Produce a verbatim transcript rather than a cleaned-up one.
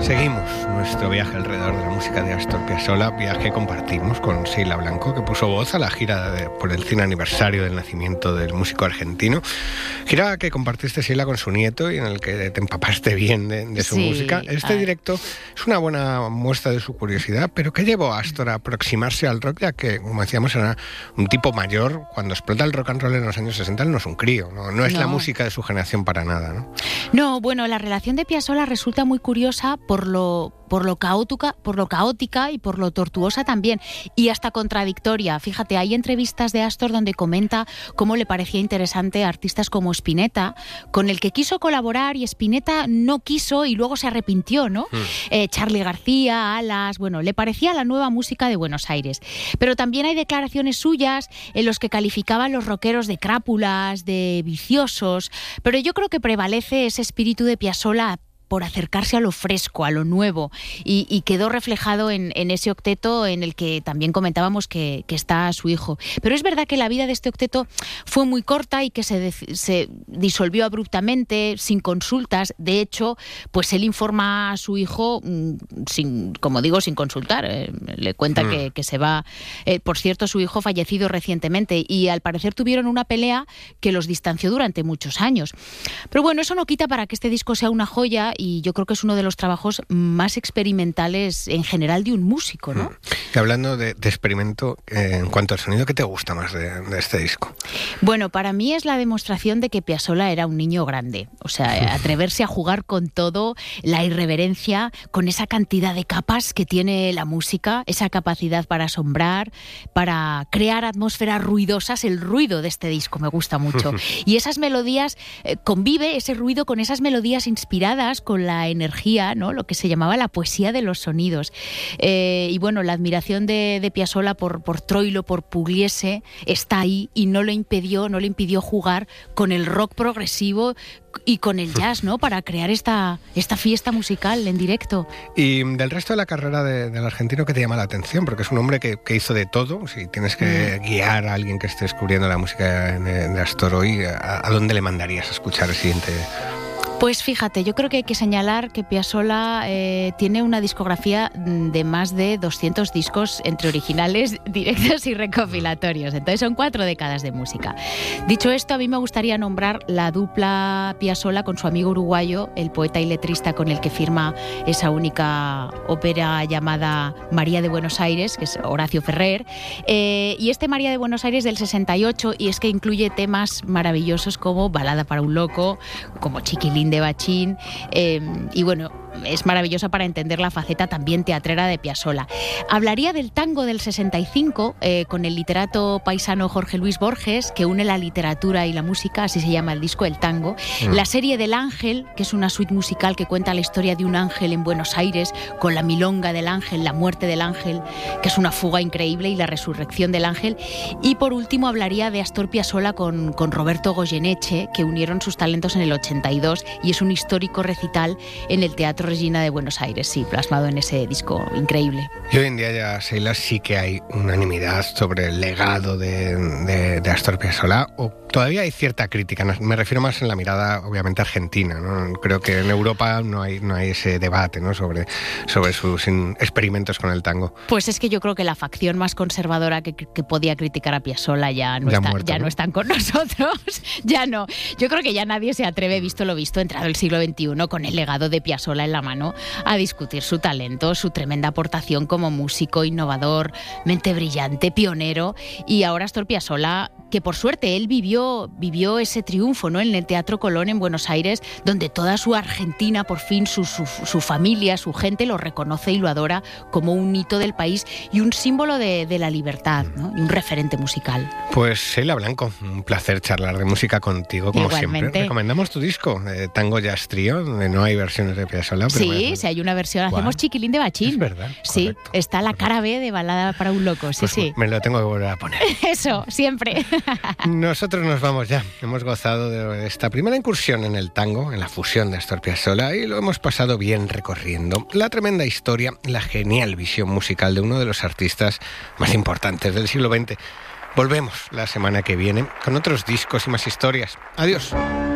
Seguimos nuestro viaje alrededor de la música de Astor Piazzolla, viaje que compartimos con Sheila Blanco, que puso voz a la gira de, por el cien aniversario del nacimiento del músico argentino. Gira que compartiste, Sheila, con su nieto y en el que te empapaste bien de, de su sí, música. Este directo es una buena muestra de su curiosidad, pero ¿qué llevó a Astor a aproximarse al rock? Ya que, como decíamos, era un tipo mayor. Cuando explota el rock and roll en los años sesenta, no es un crío, no, no es no. la música de su generación para nada, ¿no? No, bueno, la relación de Piazzolla resulta muy curiosa por lo, por lo caótica, por lo caótica y por lo tortuosa también, y hasta contradictoria. Fíjate, hay entrevistas de Astor donde comenta cómo le parecía interesante a artistas como Spinetta, con el que quiso colaborar y Spinetta no quiso y luego se arrepintió, ¿no? Mm. Eh, Charly García, Alas, bueno, le parecía la nueva música de Buenos Aires. Pero también hay declaraciones suyas en los que calificaba a los rockeros de crápulas, de viciosos, pero yo creo que prevalece ese espíritu de Piazzolla por acercarse a lo fresco, a lo nuevo, y, y quedó reflejado en, en ese octeto en el que también comentábamos que, que está su hijo. Pero es verdad que la vida de este octeto fue muy corta y que se, de, se disolvió abruptamente, sin consultas. De hecho, pues él informa a su hijo, sin, como digo, sin consultar. Eh, le cuenta mm. que, que se va. Eh, por cierto, su hijo fallecido recientemente y al parecer tuvieron una pelea que los distanció durante muchos años. Pero bueno, eso no quita para que este disco sea una joya, y yo creo que es uno de los trabajos más experimentales en general de un músico, ¿no? Y hablando de, de experimento, eh, en cuanto al sonido, ¿qué te gusta más de, de este disco? Bueno, para mí es la demostración de que Piazzolla era un niño grande. O sea, atreverse a jugar con todo, la irreverencia, con esa cantidad de capas que tiene la música, esa capacidad para asombrar, para crear atmósferas ruidosas. El ruido de este disco me gusta mucho. Y esas melodías, eh, convive ese ruido con esas melodías inspiradas, con la energía, ¿no? Lo que se llamaba la poesía de los sonidos. Eh, y bueno, la admiración de, de Piazzolla por, por Troilo, por Pugliese, está ahí y no le impidió, no le impidió jugar con el rock progresivo y con el jazz, ¿no? Para crear esta, esta fiesta musical en directo. Y del resto de la carrera de, del argentino, ¿qué te llama la atención? Porque es un hombre que, que hizo de todo. Si tienes que mm. guiar a alguien que esté descubriendo la música de, de Astor hoy, ¿a, a dónde le mandarías a escuchar el siguiente? Pues fíjate, yo creo que hay que señalar que Piazzolla eh, tiene una discografía de más de doscientos discos entre originales, directos y recopilatorios. Entonces son cuatro décadas de música. Dicho esto, a mí me gustaría nombrar la dupla Piazzolla con su amigo uruguayo, el poeta y letrista con el que firma esa única ópera llamada María de Buenos Aires, que es Horacio Ferrer. Eh, y este María de Buenos Aires del sesenta y ocho, y es que incluye temas maravillosos como Balada para un loco, como Chiquilín de Bachín, eh, y bueno, es maravillosa para entender la faceta también teatrera de Piazzolla. Hablaría del tango del sesenta y cinco eh, con el literato paisano Jorge Luis Borges, que une la literatura y la música, así se llama el disco, El Tango. Mm. La serie del Ángel, que es una suite musical que cuenta la historia de un ángel en Buenos Aires, con la milonga del ángel, la muerte del ángel, que es una fuga increíble, y la resurrección del ángel. Y por último hablaría de Astor Piazzolla con, con Roberto Goyeneche, que unieron sus talentos en el ochenta y dos, y es un histórico recital en el Teatro Regina de Buenos Aires, sí, plasmado en ese disco increíble. Y hoy en día ya, Sheila, sí que hay unanimidad sobre el legado de, de, de Astor Piazzolla, o todavía hay cierta crítica. Me refiero más en la mirada, obviamente, argentina, ¿no? Creo que en Europa no hay, no hay ese debate, ¿no? sobre, sobre sus experimentos con el tango. Pues es que yo creo que la facción más conservadora que, que podía criticar a Piazzolla ya no, ya, está, muerto, ya ¿no? no están con nosotros. Ya no. Yo creo que ya nadie se atreve, visto lo visto, entrado el siglo veintiuno, con el legado de Piazzolla en la mano, a discutir su talento, su tremenda aportación como músico, innovador, mente brillante, pionero. Y ahora Astor Piazzolla, que por suerte él vivió, vivió ese triunfo, ¿no? En el Teatro Colón en Buenos Aires, donde toda su Argentina, por fin, su, su, su familia, su gente lo reconoce y lo adora como un hito del país y un símbolo de, de la libertad, ¿no? Y un referente musical. Pues Sheila Blanco, un placer charlar de música contigo, como Igualmente. siempre. Recomendamos tu disco, eh, Tango Jazz Trio, donde no hay versiones de Piazzolla. Pero Sí, me... si hay una versión, ¿Cuál? Hacemos Chiquilín de Bachín. Es verdad. Sí, correcto. Está la cara B de Balada para un loco, sí, pues sí. Me lo tengo que volver a poner. Eso, siempre. Nosotros nos vamos ya. Hemos gozado de esta primera incursión en el tango, en la fusión de Astor Piazzolla, y lo hemos pasado bien recorriendo la tremenda historia, la genial visión musical de uno de los artistas más importantes del siglo veinte. Volvemos la semana que viene con otros discos y más historias. Adiós.